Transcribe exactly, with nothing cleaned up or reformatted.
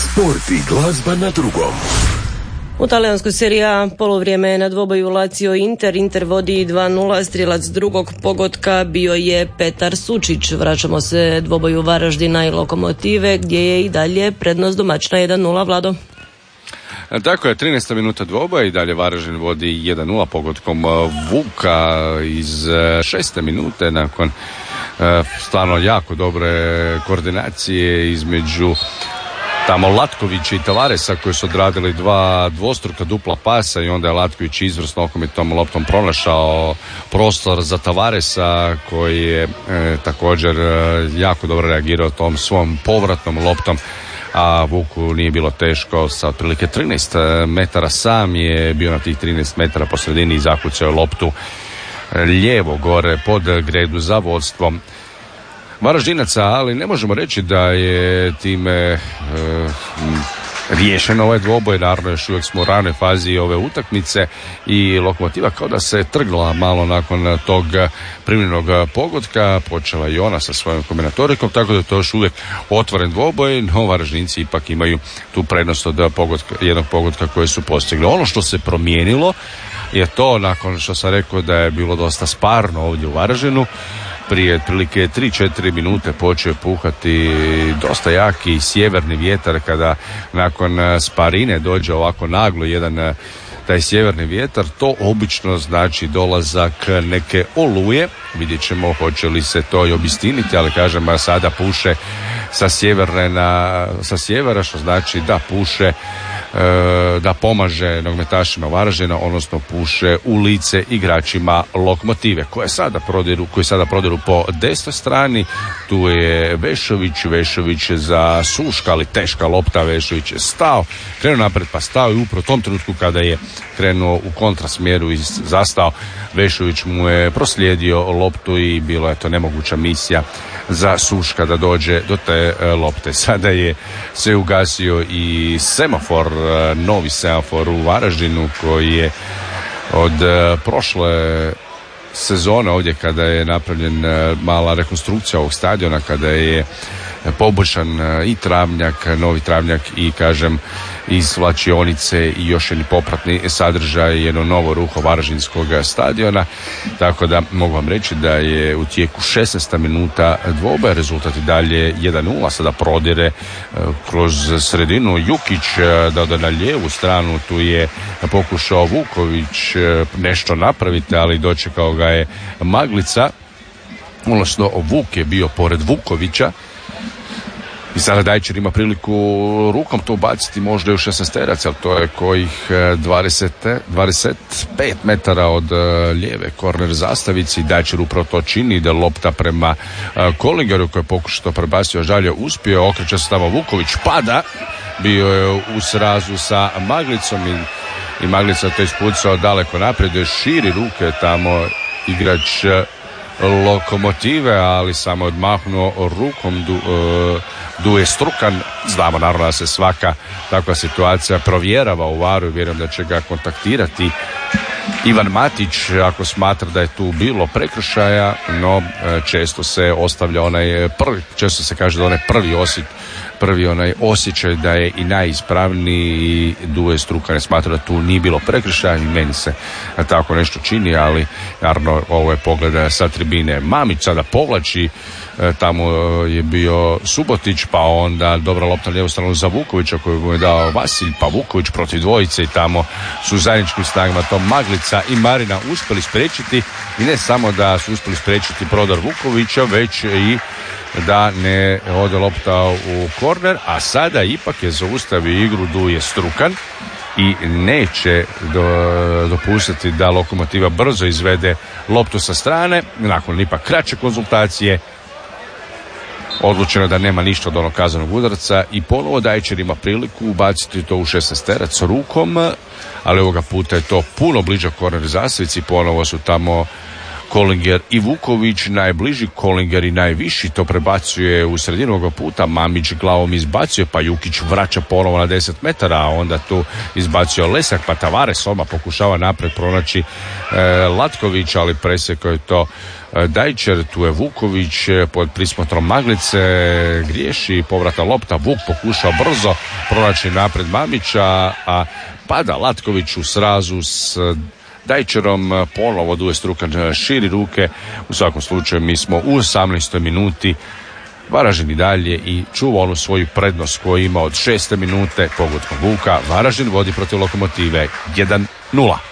Sport i glazba na drugom. U talijanskoj seriji A polovrijeme na dvoboju Lazio Inter. Inter vodi dva nula, strijelac drugog pogotka bio je Petar Sučić. Vraćamo se dvoboju Varaždina i Lokomotive gdje je i dalje prednost domaćina jedan nula. Vlado. Tako je, trinaesta minuta dvoboja i dalje Varaždin vodi jedan nula pogodkom Vuka iz šeste minute nakon stvarno jako dobre koordinacije između tamo Latkovića i Tavaresa koji su odradili dva dvostruka dupla pasa i onda je Latković izvrsno okomitom loptom pronašao prostor za Tavaresa koji je e, također e, jako dobro reagirao tom svom povratnom loptom, a Vuku nije bilo teško, sa otprilike trinaest metara sam je bio na tih trinaest metara po sredini i zakucao loptu lijevo gore pod gredu za vodstvom Varaždinaca, ali ne možemo reći da je time e, riješen ovaj dvoboj. Naravno još uvijek smo u ranoj fazi ove utakmice i Lokomotiva kao da se trgla malo nakon tog primljenog pogotka, počela i ona sa svojom kombinatorikom, tako da je to još uvijek otvoren dvoboj, no Varaždinci ipak imaju tu prednost od pogotka, jednog pogotka koje su postigli. Ono što se promijenilo je to, nakon što sam rekao da je bilo dosta sparno ovdje u Varaždinu, prije otprilike tri četiri minute počeo puhati dosta jaki sjeverni vjetar. Kada nakon sparine dođe ovako naglo jedan taj sjeverni vjetar, to obično znači dolazak neke oluje. Vidjet ćemo hoće li se to i obistiniti, ali kažem, sada puše sa sjeverne na, sa sjevera, što znači da puše, da pomaže nogometašima Varaždina, odnosno puše u lice igračima Lokomotive koje sada prodiru, koji sada prodiru po desnoj strani. Tu je Vešović, Vešović za Suška, ali teška lopta. Vešović je stao, krenuo napred pa stao i upravo u tom trenutku kada je krenuo u kontrasmjeru i zastao, Vešović mu je proslijedio loptu i bilo je to nemoguća misija za Suška da dođe do te lopte. Sada je se ugasio i semafor, novi semafor u Varaždinu koji je od prošle sezone ovdje kada je napravljen mala rekonstrukcija ovog stadiona, kada je poboljšan i travnjak, novi travnjak i kažem iz svlačionice i još jedni popratni sadržaj, jedno novo ruho Varaždinskog stadiona, tako da mogu vam reći da je u tijeku šesnaesta minuta dvoboja, rezultat i dalje jedan nula. Sada prodire kroz sredinu Jukić da ode na lijevu stranu, tu je pokušao Vuković nešto napraviti, ali dočekao ga je Maglica, odnosno Vuk je bio pored Vukovića. I sada Dajčer ima priliku rukom to ubaciti možda u šesnaesterac, ali to je kojih dvadeset, dvadeset pet metara od lijeve korner zastavici. Dajčer upravo to čini, ide lopta prema Kolingeru koji je pokušao prebaciti, žalje uspio, okreće se tamo Vuković, pada, bio je u srazu sa Maglicom i, i Maglica to ispucao daleko naprijed, širi ruke tamo igrač Lokomotive, ali samo odmahnuo rukom du, uh, Duje Strukan. Znamo naravno da se svaka takva situacija provjerava u Varu i vjerujem da će ga kontaktirati Ivan Matić ako smatra da je tu bilo prekršaja, no često se ostavlja onaj prvi, često se kaže da onaj prvi osjet prvi onaj osjećaj da je i najispravniji i Duje Strukan ne smatra da tu nije bilo prekršaja i meni se tako nešto čini, ali naravno ovo je pogled sa tribine. Mamić sada povlači, tamo je bio Subotić, pa onda dobra lopta na lijevu stranu za Vukovića koju mu je dao Vasilj, pa Vuković protiv dvojice i tamo su zajedničkim snagama to Maglica i Marina uspjeli spriječiti i ne samo da su uspjeli spriječiti prodor Vukovića, već i da ne ode lopta u korner, a sada ipak je zaustavio igru Duje Strukan i neće do, dopustiti da Lokomotiva brzo izvede loptu sa strane. Nakon ipak kraće konzultacije odlučeno da nema ništa od onog kaznenog udarca i ponovo Dajčer ima priliku ubaciti to u šesnaesterac rukom, ali ovoga puta je to puno bliže korner zastavici, ponovo su tamo Kolinger i Vuković, najbliži Kolinger i najviši, to prebacuje u sredinu ovog puta, Mamić glavom izbacuje, pa Jukić vraća ponovo na deset metara, a onda tu izbacio Lesak, pa Tavares odmah pokušava napred pronaći e, Latković, ali presjekao je to e, Dajčer, tu je Vuković e, pod prismotrom Maglice, griješi, povrata lopta, Vuk pokušao brzo pronaći napred Mamića, a pada Latković u srazu s Dajčerom, ponovo Dues Trukan širi ruke. U svakom slučaju mi smo u osamnaestoj minuti, Varaždin i dalje i čuva onu svoju prednost koju ima od šeste minute pogodkom Vuka. Varaždin vodi protiv Lokomotive jedan nula.